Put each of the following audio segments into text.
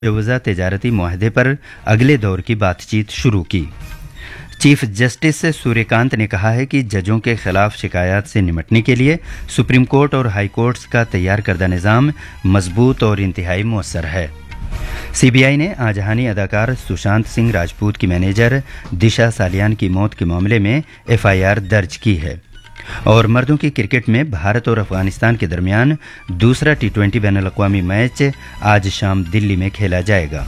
मुजवजा तजारती मुआहदे पर अगले दौर की बातचीत शुरू की। चीफ जस्टिस सूर्यकांत ने कहा है कि जजों के खिलाफ शिकायत से निपटने के लिए सुप्रीम कोर्ट और हाई कोर्ट्स का तैयार करदा निज़ाम मजबूत और इंतहाई मुअस्सर है। सीबीआई ने आजहानी अदाकार सुशांत सिंह राजपूत की मैनेजर दिशा सालियान की मौत के मामले में एफआईआर दर्ज की है। और मर्दों की क्रिकेट में भारत और अफगानिस्तान के दरमियान दूसरा टी20 बैनुल-अक़वामी मैच आज शाम दिल्ली में खेला जाएगा।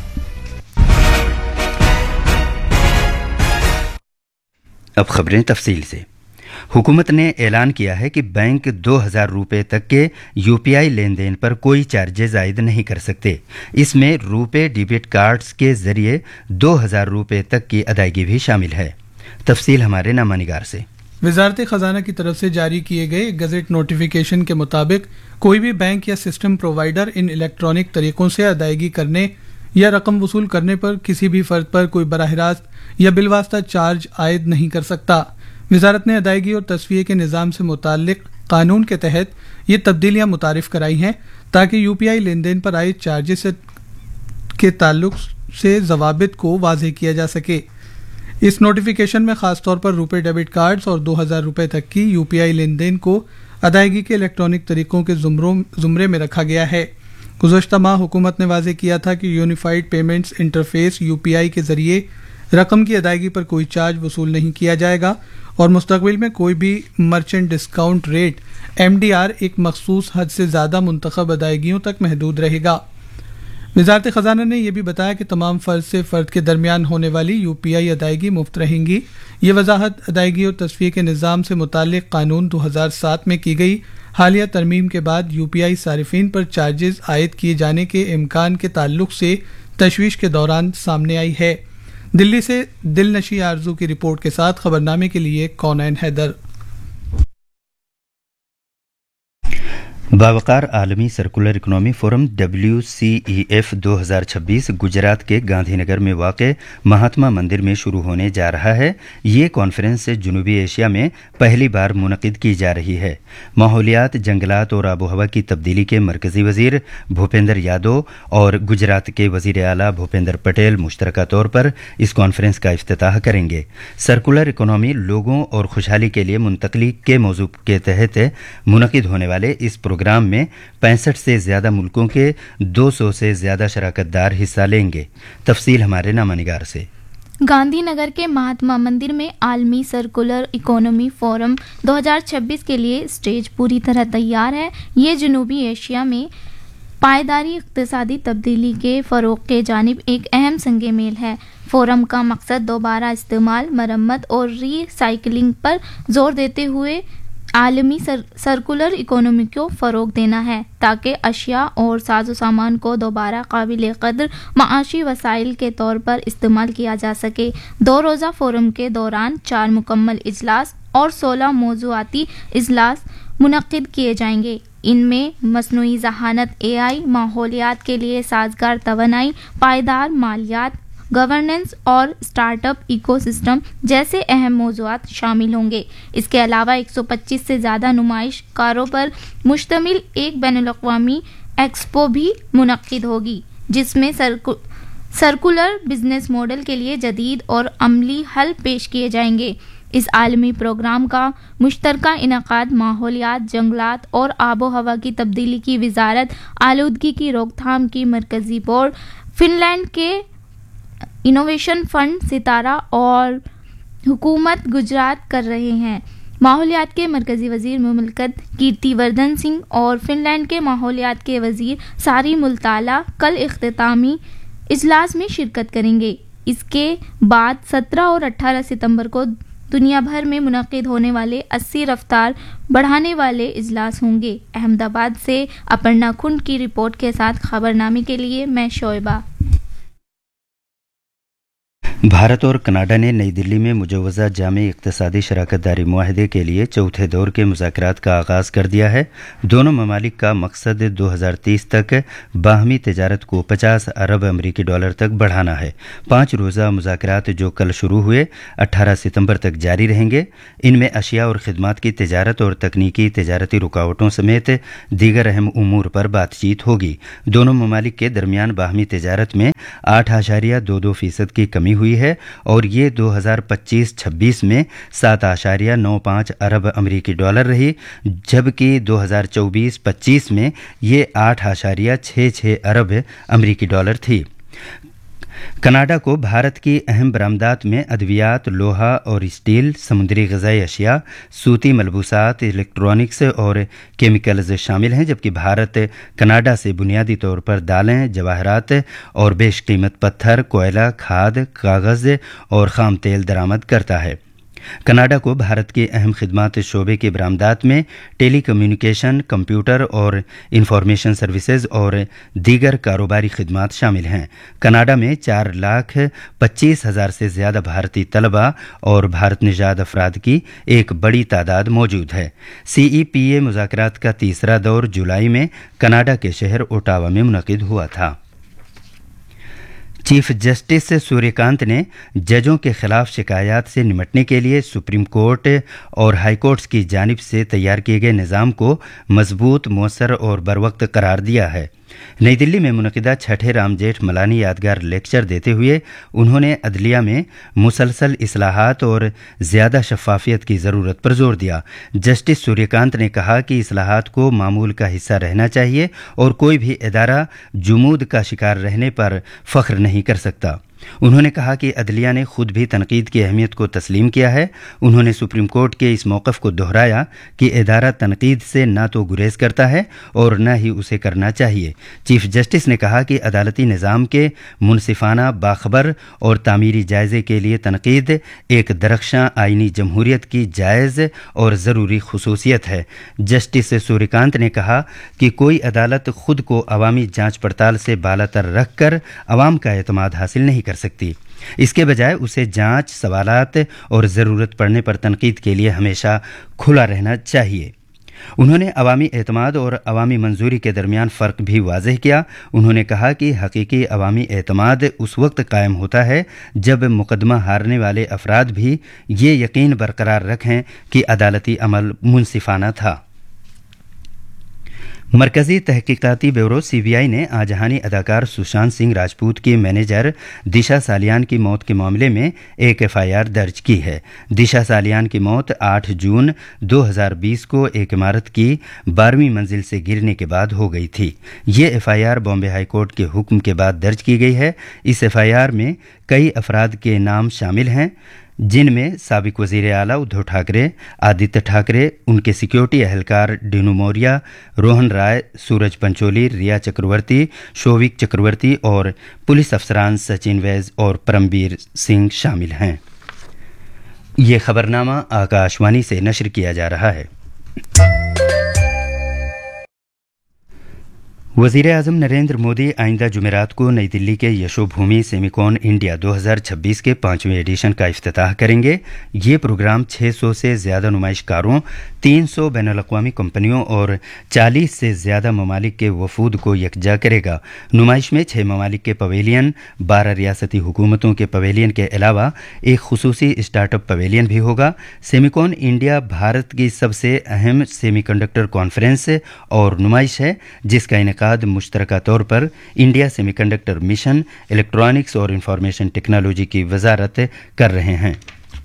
अब खबरें तफसील से। हुकूमत ने ऐलान किया है कि बैंक 2000 रुपये तक के यूपीआई लेन देन पर कोई चार्जेज आयद नहीं कर सकते। इसमें रुपये डेबिट कार्ड्स के जरिए 2000 रुपये तक की अदायगी भी शामिल है। तफसील हमारे नामानिगार से। वजारत खजाना की तरफ से जारी किए गए गजट नोटिफिकेशन के मुताबिक कोई भी बैंक या सिस्टम प्रोवाइडर इन इलेक्ट्रॉनिक तरीकों से अदायगी करने या रकम वसूल करने पर किसी भी फर्द पर कोई बराह रास्त या बिलवास्ता चार्ज आयद नहीं कर सकता। वजारत ने अदायगी और तस्वीर के निज़ाम से मुताल्लिक कानून के तहत ये तब्दीलियाँ मुतारिफ कराई हैं ताकि यूपीआई लेन देन पर आयद चार्जेस के ताल्लुक से जवाबित को वाज़ेह किया जा सके। इस नोटिफिकेशन में खास तौर पर रुपए डेबिट कार्ड्स और 2000 रुपये तक की यूपीआई लेन देन को अदायगी के इलेक्ट्रॉनिक तरीकों के जुमरे में रखा गया है। गुज़श्ता माह हुकूमत ने वाज़ेह किया था कि यूनिफाइड पेमेंट्स इंटरफेस यूपीआई के जरिए रकम की अदायगी पर कोई चार्ज वसूल नहीं किया जाएगा और मुस्तक़बिल में कोई भी मर्चेंट डिस्काउंट रेट एमडीआर एक मखसूस हद से ज़्यादा मुंतखब अदायगियों तक महदूद रहेगा। वजारत खजाना ने यह भी बताया कि तमाम फ़र्द से फ़र्द के दरमियान होने वाली यूपीआई अदायगी मुफ्त रहेंगी। ये वजाहत अदायगी और तस्वीर के निज़ाम से मुताल्लिक़ कानून 2007 में की गई हालिया तरमीम के बाद यूपीआई सारिफीन पर चार्जेस आयद किए जाने के इम्कान के ताल्लुक से तशवीश के दौरान सामने आई है। दिल्ली से दिलनशी आरजू की रिपोर्ट के साथ खबरनामे के लिए कौनैन हैदर। बावकार आलमी circular economy forum WCEF 2026 Gujarat के गांधीनगर में वाक़े महात्मा मंदिर में शुरू होने जा रहा है। ये कॉन्फ्रेंस जनूबी एशिया में पहली बार मुनक़िद की जा रही है। माहौलियात, जंगलात और आबो हवा की तब्दीली के मरकज़ी वज़ीर भूपेंद्र यादव और गुजरात के वज़ीर आला भूपेंद्र पटेल मुश्तरका तौर पर इस कॉन्फ्रेंस का इफ्तिताह करेंगे। सर्कुलर इकनॉमी लोगों और खुशहाली के लिए मुंतकली के मौजू के तहत मुनक़िद होने वाले इस प्रोग्राम में 65 से ज्यादा मुल्कों के 200 से ज्यादा शराकतदार हिस्सा लेंगे। तफसील हमारे नामानिगार से। गांधीनगर के महात्मा मंदिर में आलमी सर्कुलर इकोनॉमी फोरम 2026 के लिए स्टेज पूरी तरह तैयार है। ये जनूबी एशिया में पायदारी इक़्तिसादी तब्दीली के फ़रोग़ के जानिब एक अहम संगे मेल है। फोरम का मकसद दोबारा इस्तेमाल, मरम्मत और रीसाइक्लिंग पर जोर देते हुए आलमी सर्कुलर इकोनॉमी को फ़रोग़ देना है ताकि अशिया और साजो सामान को दोबारा काबिल क़द्र माशी वसाइल के तौर पर इस्तेमाल किया जा सके। 2 रोज़ा फ़ोरम के दौरान 4 मुकम्मल इजलास और 16 मौज़ूआती इजलास मुनक़्क़िद किए जाएंगे। इनमें मसनूई ज़हानत, AI, माहौलियात के लिए साजगार तवानाई, पायदार मालियात, गवर्नेंस और स्टार्टअप इकोसिस्टम जैसे अहम मौज़ूआत शामिल होंगे। इसके अलावा 125 से ज़्यादा नुमाइशकारों पर मुश्तमिल एक बैनुल-अक़वामी एक्सपो भी मुनक़्क़िद होगी जिसमें सर्कुलर बिजनेस मॉडल के लिए जदीद और अमली हल पेश किए जाएंगे। इस आलमी प्रोग्राम का मुश्तरका इनक़ाद माहौलियात, जंगलात और आबो हवा की तब्दीली की वजारत, आलूदगी की रोकथाम की मरकज़ी बोर्ड, फिनलैंड के इनोवेशन फंड, सितारा और हुकूमत गुजरात कर रहे हैं। माहौलियात के मरकज़ी वज़ीर मुमलिकत कीर्तिवर्धन सिंह और फिनलैंड के माहौलियात के वज़ीर सारी मुल्ताला कल इख्तितामी इजलास में शिरकत करेंगे। इसके बाद 17 और 18 सितंबर को दुनिया भर में मुनक़्क़िद होने वाले 80 रफ्तार बढ़ाने वाले इजलास होंगे। अहमदाबाद से अपर्णा खुंड की रिपोर्ट के साथ खबरनामे के लिए मैं शोएबा। भारत और कनाडा ने नई दिल्ली में मुजव्वज़ा जामे इक़्तिसादी शराकत दारी मुआहदे के लिए चौथे दौर के मुज़ाकरात का आगाज़ कर दिया है। दोनों ममालिक का मकसद 2030 तक बाहमी तिजारत को 50 अरब अमरीकी डॉलर तक बढ़ाना है। 5 रोज़ा मुज़ाकरात जो कल शुरू हुए 18 सितंबर तक जारी रहेंगे। इनमें अशिया और खिदमात की तिजारत और तकनीकी तिजारती रुकावटों समेत दीगर अहम उमूर पर बातचीत होगी। दोनों ममालिक के दरमियान बाहमी तिजारत में 8.22% की कमी हुई है और ये 2025-26 में 7.95 अरब अमरीकी डॉलर रही, जबकि 2024-25 में ये 8.66 अरब अमरीकी डॉलर थी। कनाडा को भारत की अहम बरामदात में अद्वियात, लोहा और स्टील, समुद्री ग़िज़ाई अशिया, सूती मलबूसात, इलेक्ट्रॉनिक्स और केमिकल्स शामिल हैं, जबकि भारत कनाडा से बुनियादी तौर पर दालें, जवाहरात और बेशकीमत पत्थर, कोयला, खाद, कागज़ और खाम तेल दरामद करता है। कनाडा को भारत की अहम खिदमात शोबे की बरामदात में टेली कम्युनिकेशन, कंप्यूटर और इंफॉर्मेशन सर्विसेज और दीगर कारोबारी खिदमात शामिल हैं। कनाडा में 4,25,000 से ज़्यादा भारतीय तलबा और भारत निजात अफराद की एक बड़ी तादाद मौजूद है। CEPA मुज़ाकरात का तीसरा दौर जुलाई में कनाडा के शहर ओटावा में मुनक़िद हुआ था। चीफ जस्टिस सूर्यकांत ने जजों के खिलाफ शिकायत से निपटने के लिए सुप्रीम कोर्ट और हाई कोर्ट्स की जानिब से तैयार किए गए निज़ाम को मजबूत, मौसर और बरवक्त करार दिया है। नई दिल्ली में मुनक़िदा छठे राम जेठमलानी यादगार लेक्चर देते हुए उन्होंने अदलिया में मुसलसल इस्लाहात और ज़्यादा शफ़ाफ़ियत की ज़रूरत पर जोर दिया। जस्टिस सूर्यकांत ने कहा कि इस्लाहात को मामूल का हिस्सा रहना चाहिए और कोई भी इदारा जुमूद का शिकार रहने पर फ़ख्र नहीं कर सकता। उन्होंने कहा कि अदलिया ने खुद भी तनकीद की अहमियत को तस्लीम किया है। उन्होंने सुप्रीम कोर्ट के इस मौक़िफ़ को दोहराया कि इदारा तनकीद से न तो गुरेज करता है और न ही उसे करना चाहिए। चीफ जस्टिस ने कहा कि अदालती निज़ाम के मुनसिफाना, बाखबर और तामीरी जायज़े के लिए तनकीद एक दरख्शां आइनी जमहूरियत की जायज़ और ज़रूरी खुसूसियत है। जस्टिस सूर्यकांत ने कहा कि कोई अदालत खुद को अवामी जांच पड़ताल से बालातर रख कर अवाम का एतमाद हासिल नहीं कर सकती। इसके बजाय उसे जांच, सवालात और ज़रूरत पड़ने पर तनकीद के लिए हमेशा खुला रहना चाहिए। उन्होंने अवामी एतमाद और अवामी मंजूरी के दरमियान फ़र्क भी वाज़ेह किया। उन्होंने कहा कि हकीकी अवामी एतमाद उस वक्त कायम होता है जब मुकदमा हारने वाले अफराद भी ये यकीन बरकरार रखें कि अदालती अमल मुनसिफाना था। मरकज़ी तहकीकाती ब्यूरो CBI ने आजहानी अदाकार सुशांत सिंह राजपूत की मैनेजर दिशा सालियान की मौत के मामले में एक FIR दर्ज की है। दिशा सालियान की मौत 8 जून 2020 को एक इमारत की 12वीं मंजिल से गिरने के बाद हो गई थी। ये FIR बॉम्बे हाई कोर्ट के हुक्म के बाद दर्ज की गई है। इस FIR में कई अफराद के नाम शामिल हैं, जिनमें साबिक वज़ीर आला उद्धव ठाकरे, आदित्य ठाकरे, उनके सिक्योरिटी एहलकार डिनू मौर्या, रोहन राय, सूरज पंचोली, रिया चक्रवर्ती, शोविक चक्रवर्ती और पुलिस अफसरान सचिन वैज और परमबीर सिंह शामिल हैं। ये खबरनामा आकाशवाणी से नशर किया जा रहा है। वज़ीर आज़म नरेंद्र मोदी आइंदा जुमेरात को नई दिल्ली के यशोभूमि सेमिकॉन इंडिया 2026 के 5वें एडिशन का इफ्तिताह करेंगे। ये प्रोग्राम 600 से ज़्यादा नुमाइशकारों, 300 बैनुल-अक़वामी कंपनियों और 40 से ज़्यादा ममालिक के वफूद को यकजा करेगा। नुमाइश में 6 ममालिक के पवेलियन, 12 रियासती हुकूमतों के पवेलियन के अलावा एक खुसूसी स्टार्टअप पवेलियन भी होगा। सेमिकॉन इंडिया भारत की सबसे अहम सेमीकंडक्टर कॉन्फ्रेंस और नुमाइश है, जिसका इनेकाद मुश्तरका तौर पर इंडिया सेमीकंडक्टर मिशन, इलेक्ट्रॉनिक्स और इंफॉर्मेशन टेक्नोलॉजी की वजारत कर रहे हैं।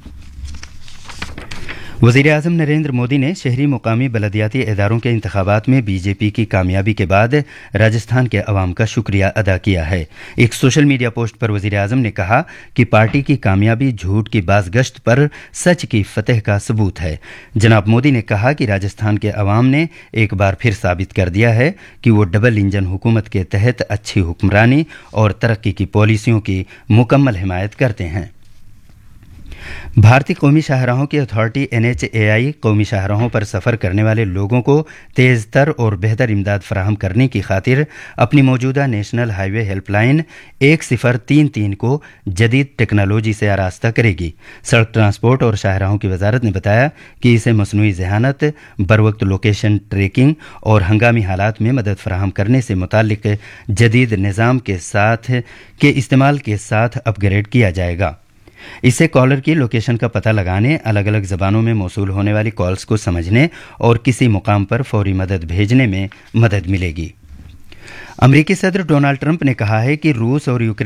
वज़ीर आज़म नरेंद्र मोदी ने शहरी मुकामी बलदियाती इदारों के इंतखाबात में बीजेपी की कामयाबी के बाद राजस्थान के अवाम का शुक्रिया अदा किया है। एक सोशल मीडिया पोस्ट पर वज़ीर आज़म ने कहा कि पार्टी की कामयाबी झूठ की बाज़गश्त पर सच की फतह का सबूत है। जनाब मोदी ने कहा कि राजस्थान के अवाम ने एक बार फिर साबित कर दिया है कि वो डबल इंजन हुकूमत के तहत अच्छी हुक्मरानी और तरक्की की पॉलिसियों की मुकम्मल हिमायत करते हैं। भारतीय कौमी शाहराहों की अथॉरिटी NHAI कौमी शाहराहों पर सफ़र करने वाले लोगों को तेज़ तर और बेहतर इमदाद फराहम करने की खातिर अपनी मौजूदा नेशनल हाईवे हेल्पलाइन 1033 को जदीद टेक्नोलॉजी से आरास्ता करेगी। सड़क ट्रांसपोर्ट और शाहराहों की वजारत ने बताया कि इसे मसनूई ज़हानत, बरवक्त लोकेशन ट्रैकिंग और हंगामी हालात में मदद फराहम करने से मुताल्लिक जदीद निज़ाम के इस्तेमाल के साथ अपग्रेड किया जाएगा। इससे कॉलर की लोकेशन का पता लगाने, अलग अलग ज़बानों में मौसूल होने वाली कॉल्स को समझने और किसी मुकाम पर फौरी मदद भेजने में मदद मिलेगी। अमरीकी सदर डोनाल्ड ट्रंप ने कहा है कि रूस और यूक्रेन